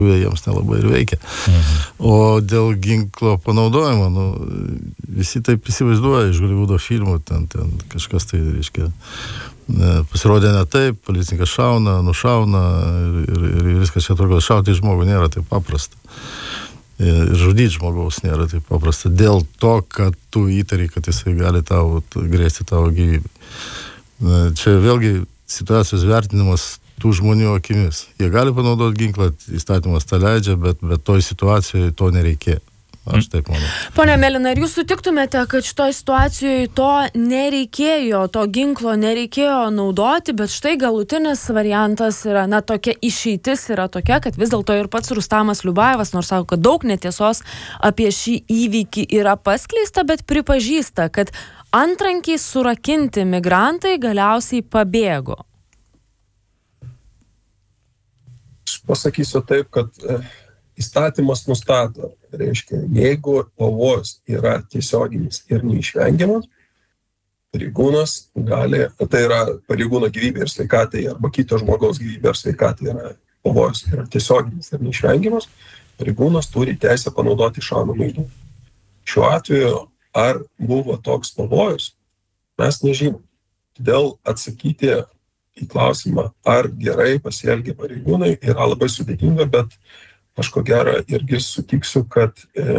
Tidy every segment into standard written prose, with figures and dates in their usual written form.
jiems nelabai ir veikia. O dėl ginklo panaudojimo, visi taip įsivaizduoja iš Holivudo filmų, ten kažkas tai, reiškia, pasirodė ne taip, policininkas šauna, nušauna ir viskas čia atrodo, šauti žmogų nėra taip paprasta. Ir žudyti žmogaus nėra taip paprasta. Dėl to, kad tu įtari, kad jisai gali grėsti tavo gyvybę. Čia vėlgi situacijos vertinimas tų žmonių akimis. Jie gali panaudoti ginklą, įstatymas tą leidžia, bet toj situacijoje to nereikėjo. Aš taip manau. Pone Melina, ar jūs sutiktumėte, kad šitoj situacijoje to nereikėjo, to ginklo nereikėjo naudoti, bet štai galutinis variantas yra, tokia išeitis yra tokia, kad vis dėlto ir pats Rustamas Liubajevas, nors sako, kad daug netiesos apie šį įvykį yra paskleista, bet pripažįsta, kad antrankiai surakinti migrantai galiausiai pabėgo. Aš pasakysiu taip, kad įstatymas nustato, reiškia, jeigu pavojus yra tiesioginis ir neišvengiamas, pareigūnas gali, tai yra pareigūno gyvybė ir sveikatai, arba kito žmogaus gyvybė ir sveikatai yra pavojus yra tiesioginis ir neišvengiamas, pareigūnas turi teisę panaudoti šaunamąjį ginklą. Šiuo atveju, ar buvo toks pavojus, mes nežinom. Todėl atsakyti į klausimą, ar gerai pasielgė pareigūnai, yra labai sudėtinga, bet aš ko gero irgi sutiksiu, kad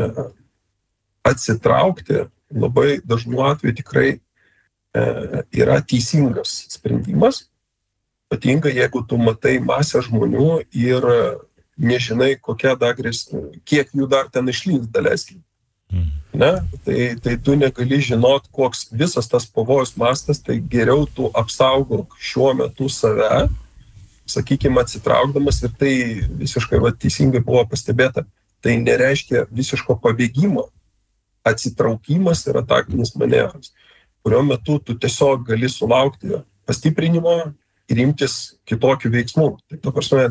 atsitraukti labai dažnu atveju tikrai yra teisingas sprendimas, ypatingai jeigu tu matai masę žmonių ir nežinai, kiek jų dar ten išlįs daleiskim. Tai tu negali žinot, koks visas tas pavojus mastas, tai geriau tu apsaugok šiuo metu save, sakykime, atsitraukdamas, ir tai visiškai teisingai buvo pastebėta. Tai nereiškia visiško pabėgimo. Atsitraukimas yra taktinis manevras, kurio metu tu tiesiog gali sulaukti pastiprinimo ir imtis kitokių veiksmų. Tai ta prasme,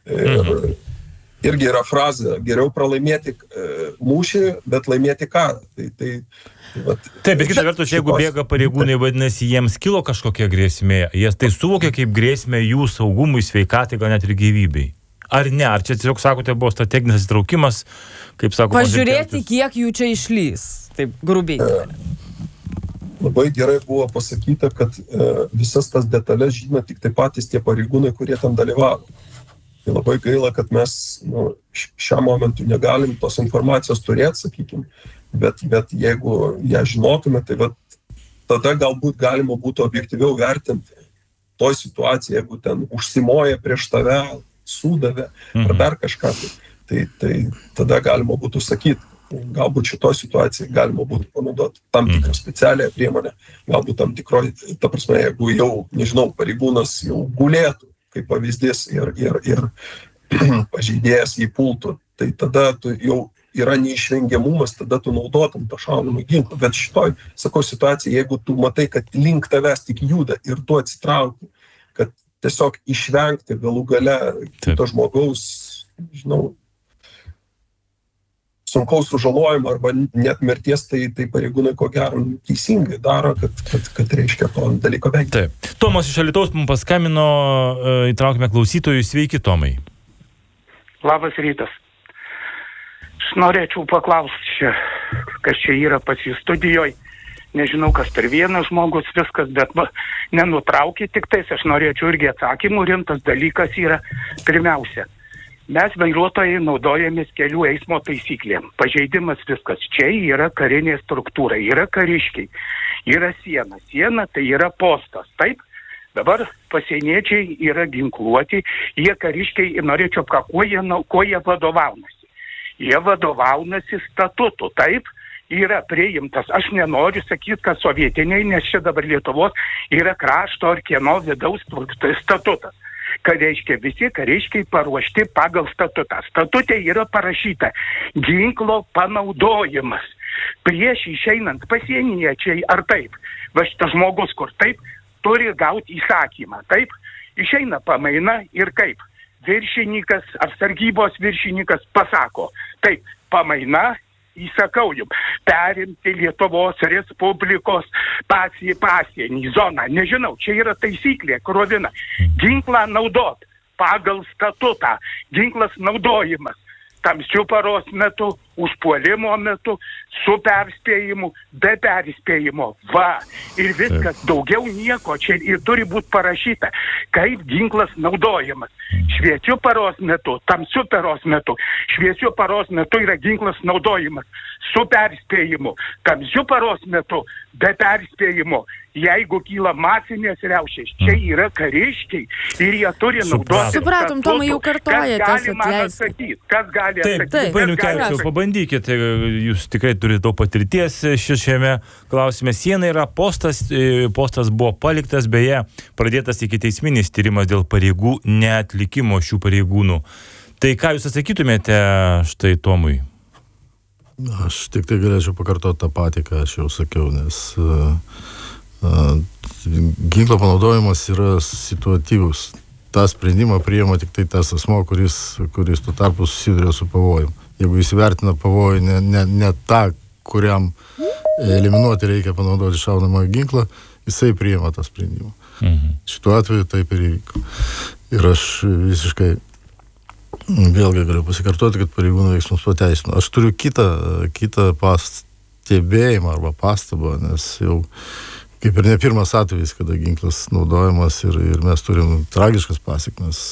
irgi yra frazė, geriau pralaimėti mūšį, bet laimėti karą. Taip, bet kita vertus, jeigu bėga pareigūnai, vadinasi, jiems kilo kažkokia grėsmė, jie tai suvokia kaip grėsmė jų saugumui, sveikatai, gal net ir gyvybei. Ar ne? Ar čia tiesiog, sakote, buvo strateginis atsitraukimas, kaip sako... Pažiūrėti, kiek jų čia išlys, taip grubiai. Labai gerai buvo pasakyta, kad visas tas detalės žino tik tai patys tie pareigūnai, kurie tam dalyvavo. Tai labai gaila, kad mes šiam momentu negalim tos informacijos turėti, sakykime, bet jeigu ją žinotume, tai tada galbūt galima būtų objektyviau vertinti toj situacijai, jeigu ten užsimoja prieš tave, sudavė ar dar kažką, tai tada galima būtų sakyti, galbūt šitoj situacijai galima būtų panaudoti tam tikrą specialią priemonę, galbūt tam tikroj, ta prasme, jeigu jau, nežinau, pareigūnas jau gulėtų, kaip pavyzdys, ir pažeidėjas jį pultų, tai tada tu jau yra neišvengiamumas, tada tu naudotum tą šaunamą ginklą. Bet šitoj, sakau, situacija, jeigu tu matai, kad link tavęs tik juda ir tu atsitrauki, kad tiesiog išvengti galų gale kito žmogaus, žinau, sunkaus sužalojimo arba net mirties, tai pareigūnai ko gero teisingai daro, kad reiškia to dalyko vengti. Taip. Tomas iš Alytaus mums paskambino, įtraukime klausytojus. Sveiki, Tomai. Labas rytas. Aš norėčiau paklausti čia, kas čia yra pas jų studijoje. Nežinau, kas per vienas žmogus viskas, bet nenutraukė tik tais. Aš norėčiau irgi atsakymų. Rimtas dalykas yra pirmiausia. Mes vairuotojai naudojamės kelių eismo taisyklėm. Pažeidimas viskas. Čia yra karinė struktūra, yra kariškiai, yra siena. Siena tai yra postas, taip? Dabar pasieniečiai yra ginkluoti, jie kariškiai, norėčiau kuo jie vadovaunasi. Jie vadovaunasi statutu, taip? Yra priimtas. Aš nenoriu sakyti, kad sovietiniai, nes čia dabar Lietuvos yra krašto ar kieno vidaus statutas. Kad reiškia visi kariškiai paruošti pagal statutą. Statute yra parašyta ginklo panaudojimas. Prieš išeinant pasieniečiai ar taip. Va šitas žmogus, kur taip, turi gauti įsakymą. Taip, išeina pamaina ir kaip. Viršininkas ar sargybos viršininkas pasako. Taip, pamaina, įsakau jums, perimti Lietuvos Respublikos pasienį zoną. Nežinau, čia yra taisyklė, krovina. Ginklą naudot pagal statutą. Ginklas naudojimas tamsių paros metu, užpuolimo metu, su perspėjimu, be perspėjimo. Va. Ir viskas, daugiau nieko. Čia ir turi būti parašyta, kaip ginklas naudojamas. Šviesiu paros metu, tamsiu paros metu. Šviesiu paros metu yra ginklas naudojimas. Su perspėjimu. Tamsiu paros metu, be perspėjimo. Jeigu kyla masinės riaušės, čia yra kariškiai ir jie turi naudoti. Supratom, Tomai, jau kartojate. Kas gali atsakyti? Taip, Paniukevičiau, pabandykite, jūs tikrai turite daug patirties šiame klausime. Siena yra postas buvo paliktas, beje, pradėtas ikiteisminis tyrimas dėl pareigų neatlikimo šių pareigūnų. Tai ką jūs atsakytumėte štai Tomui? Aš tik tai galėčiau pakartoti tą patį, ką aš jau sakiau, nes ginklo panaudojimas yra situatyvus. tą sprendimą priima tik tai tas asmo, kuris tuo tarpu susiduria su pavojum. Jeigu jis vertina pavojų ne tą, kuriam eliminuoti reikia panaudoti šaunamą ginklą, jisai priima tą sprendimą. Šituo atveju taip ir įvyko. Ir aš visiškai vėlgi galiu pasikartoti, kad pareigūnų veiksmus pateisino. Aš turiu kitą pastebėjimą arba pastabą, nes jau kaip ir ne pirmas atvejis, kada ginklas naudojamas ir mes turim tragiškas pasekmes.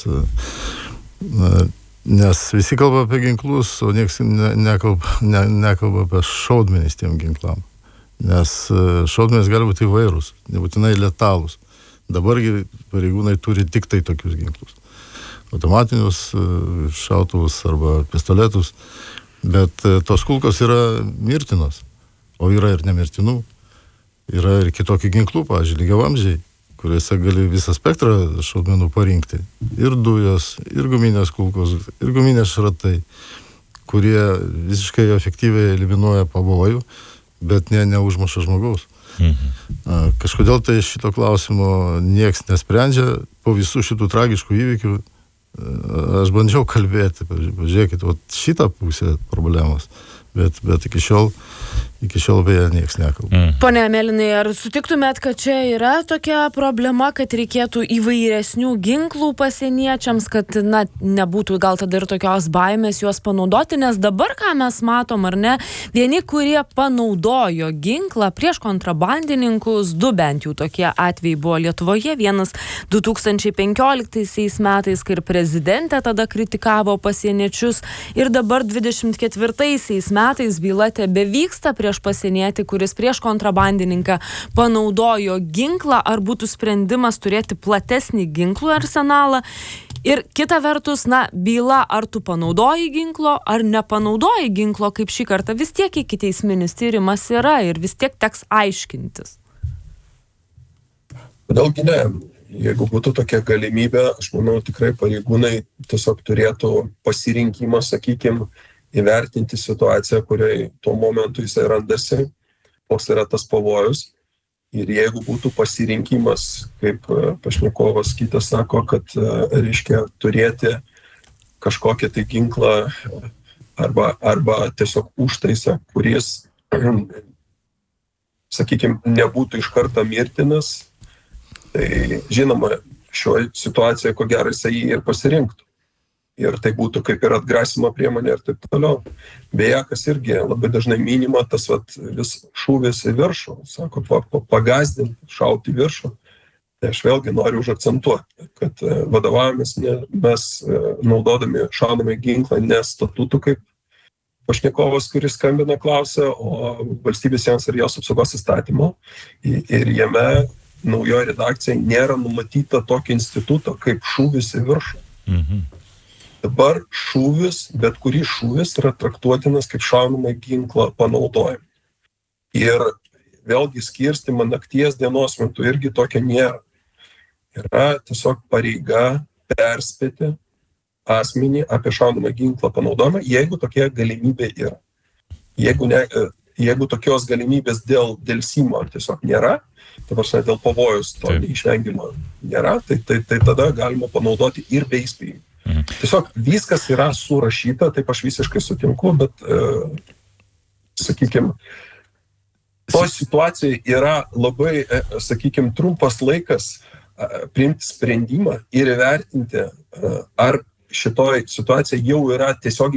Nes visi kalba apie ginklus, o nieks nekalba apie šaudmenis tiem ginklam. Nes šaudmenys gali būti įvairūs, nebūtinai letalūs. Dabargi pareigūnai turi tik tai tokius ginklus. Automatinius šautuvus arba pistoletus, bet tos kulkos yra mirtinos, o yra ir nemirtinų. Yra ir kitokių ginklų, pavyzdžiui, lygiavamzdžiai, kuriuose gali visą spektrą šaudmenų parinkti. Ir dujos, ir guminės kulkos, ir guminės šratai, kurie visiškai efektyviai eliminuoja pavojų, bet neužmuša žmogaus. Kažkodėl tai šito klausimo nieks nesprendžia. Po visų šitų tragiškų įvykių aš bandžiau kalbėti, pažiūrėkit, šitą pusę problemos, bet iki šiol beje nieks nekalba. Pone Mėlynai, ar sutiktumėt, kad čia yra tokia problema, kad reikėtų įvairesnių ginklų pasieniečiams, kad nebūtų gal tada ir tokios baimės juos panaudoti, nes dabar, ką mes matom, ar ne, vieni, kurie panaudojo ginklą prieš kontrabandininkus, 2 bent jau tokie atvejai buvo Lietuvoje, vienas 2015 metais, kai ir prezidentė tada kritikavo pasieniečius, ir dabar 24 metais byla tebevyksta prieš pasienietį, kuris prieš kontrabandininką panaudojo ginklą, ar būtų sprendimas turėti platesnį ginklų arsenalą. Ir kita vertus, byla, ar tu panaudoji ginklo, ar nepanaudoji ginklo, kaip šį kartą vis tiek ikiteisminis tyrimas yra ir vis tiek teks aiškintis. Kodėlgi ne? Jeigu būtų tokia galimybė, aš manau, tikrai pareigūnai tiesiog turėtų pasirinkimą, sakykime, įvertinti situaciją, kuriai tuo momentu jisai randasi, koks yra tas pavojus. Ir jeigu būtų pasirinkimas, kaip pašnekovas kitas sako, kad reiškia turėti kažkokį tai ginklą arba tiesiog užtaisą, kuris, sakykime, nebūtų iš karto mirtinas, tai žinoma, šioje situacijoje, ko gero, jisai jį ir pasirinktų. Ir tai būtų kaip ir atgrasimo priemonė ir taip toliau. Beje, kas irgi labai dažnai minima, tas vis šūvis į viršų, sako, pagazdinti, šauti į viršų. Tai aš vėlgi noriu užakcentuoti, kad vadovavomės mes naudodami šaunamąjį ginklą ne statutų, kaip pašnekovas, kuris skambina klausia, o valstybės sienos ir jos apsaugos įstatymo. Ir jame naujoje redakcijoje nėra numatyta tokio instituto kaip šūvis į viršų. Dabar šūvis, bet kurį šūvis yra traktuotinas kaip šaunamą ginklą panaudojimą. Ir vėlgi skirstymą nakties dienos metu irgi tokio nėra. Yra tiesiog pareiga perspėti asmenį apie šaunamą ginklą panaudojimą, jeigu tokia galimybė yra. Jeigu tokios galimybės dėl delsimo tiesiog nėra, dėl pavojus to neišvengimo nėra, tai tada galima panaudoti ir be įspėjimų. Tiesiog viskas yra surašyta, taip aš visiškai sutinku, bet, sakykime, to situacijai yra labai, sakykime, trumpas laikas priimti sprendimą ir įvertinti, ar šitoj situacija jau yra tiesiogiai